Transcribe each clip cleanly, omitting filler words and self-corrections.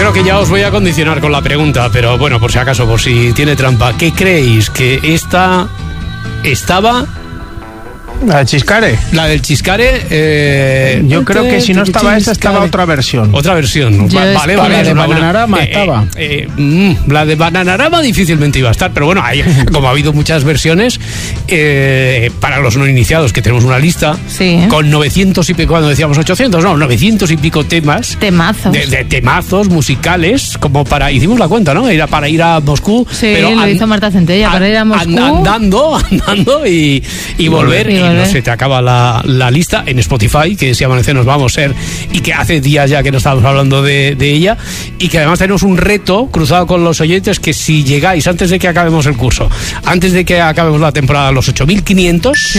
creo que ya os voy a condicionar con la pregunta, pero bueno, por si acaso, por si tiene trampa. ¿Qué creéis? ¿Que esta estaba? ¿La de Chiscare? La del Chiscare. Yo creo que si no estaba esta, estaba otra versión. Otra versión. Vale. La de Bananarama estaba. La de Bananarama difícilmente iba a estar, pero bueno, como ha habido muchas versiones, para los no iniciados, que tenemos una lista con 900 y pico, cuando decíamos 800, no, 900 y pico temas. Temazos. De temazos musicales, como para, hicimos la cuenta, ¿no? Era para ir a Moscú. Sí, pero lo hizo Marta Centella, para ir a Moscú. Andando y volver. Y no se te acaba la lista en Spotify, que si amanece nos vamos a ser, y que hace días ya que no estábamos hablando de ella, y que además tenemos un reto cruzado con los oyentes, que si llegáis antes de que acabemos el curso, antes de que acabemos la temporada, a los 8500,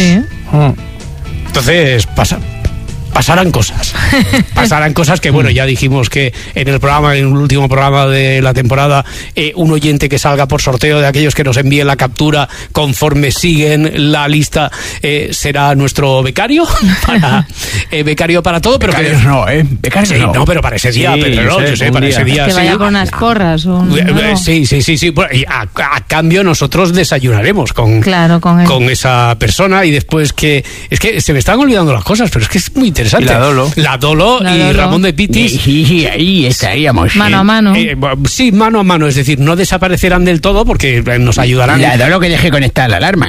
entonces pasarán cosas. Pasarán cosas que, bueno, ya dijimos que en el último programa de la temporada, un oyente que salga por sorteo de aquellos que nos envíen la captura conforme siguen la lista será nuestro becario becario para todo. Pero becarios que no, becarios sí, no, pero para ese día, para ese día que vaya con unas porras o no. Sí. Y a cambio nosotros desayunaremos con esa persona, y después que es que se me están olvidando las cosas, pero es que es muy interesante. Y la Dolo y Ramón de Pitis. Sí, ahí estaríamos. Mano a mano. Sí, mano a mano, es decir, no desaparecerán del todo porque nos ayudarán. La Dolo que deje conectar la alarma,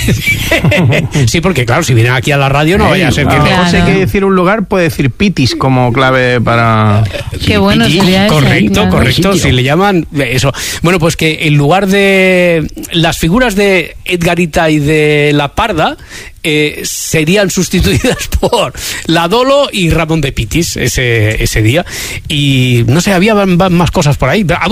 Sí, porque claro, si vienen aquí a la radio no vaya a ser que... Si hay que decir un lugar, puede decir Pitis como clave para... Qué bueno sería eso. Correcto, si le llaman eso. Bueno, pues que en lugar de las figuras de Edgarita y de La Parda, serían sustituidas por la Dolo y Ramón de Pitis ese día. Y no sé, había más cosas por ahí.